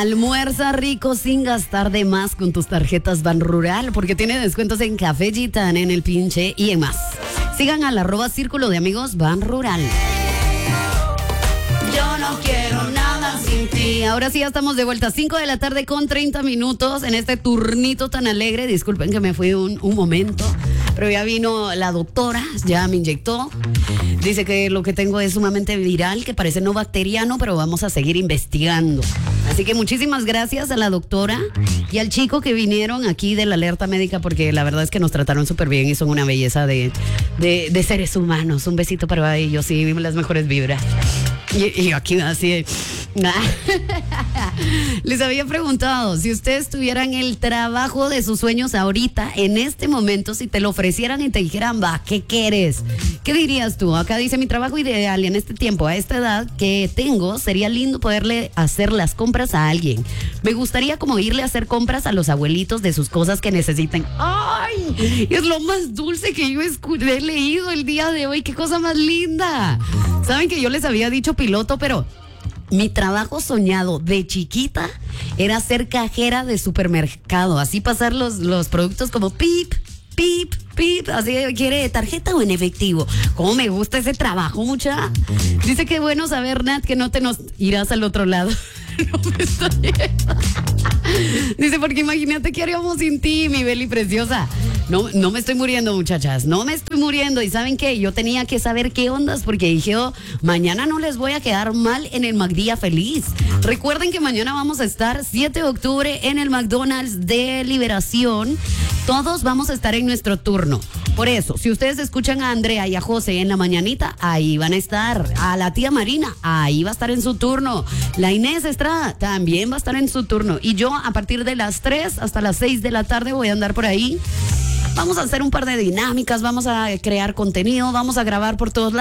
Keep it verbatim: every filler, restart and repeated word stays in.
Almuerza rico sin gastar de más con tus tarjetas Ban Rural, porque tiene descuentos en Café Gitán, en El Pinche y en más. Sigan al arroba Círculo de Amigos Ban Rural. Yo no quiero nada sin ti. Ahora sí, ya estamos de vuelta. cinco de la tarde con treinta minutos en este turnito tan alegre. Disculpen que me fui un, un momento, pero ya vino la doctora, ya me inyectó. Dice que lo que tengo es sumamente viral, que parece no bacteriano, pero vamos a seguir investigando. Así que muchísimas gracias a la doctora y al chico que vinieron aquí de la alerta médica, porque la verdad es que nos trataron súper bien y son una belleza de, de, de seres humanos. Un besito para ellos y las mejores vibras. Y, y aquí así les había preguntado si ustedes tuvieran el trabajo de sus sueños ahorita, en este momento, si te lo ofrecieran y te dijeran, va, ¿qué quieres? ¿Qué dirías tú? Acá dice, mi trabajo ideal en este tiempo, a esta edad que tengo, sería lindo poderle hacer las compras a alguien. Me gustaría como irle a hacer compras a los abuelitos de sus cosas que necesiten. ¡Ay! Es lo más dulce que yo he leído el día de hoy. ¡Qué cosa más linda! Saben que yo les había dicho piloto, pero mi trabajo soñado de chiquita era ser cajera de supermercado, así pasar los, los productos como pip, pip, pip, así, ¿quiere tarjeta o en efectivo? ¿Cómo me gusta ese trabajo, mucha? Dice que bueno saber, Nat, que no te nos irás al otro lado. No me estoy... Dice, porque imagínate qué haríamos sin ti, mi Beli preciosa. No, no me estoy muriendo, muchachas, no me estoy muriendo. ¿Y saben qué? Yo tenía que saber qué ondas, porque dije, oh, mañana no les voy a quedar mal en el McDía Feliz. Recuerden que mañana vamos a estar siete de octubre en el McDonald's de Liberación. Todos vamos a estar en nuestro turno. Por eso, si ustedes escuchan a Andrea y a José en la mañanita, ahí van a estar. A la tía Marina, ahí va a estar en su turno. La Inés Estrada también va a estar en su turno. Y yo a partir de las tres hasta las seis de la tarde voy a andar por ahí. Vamos a hacer un par de dinámicas, vamos a crear contenido, vamos a grabar por todos lados.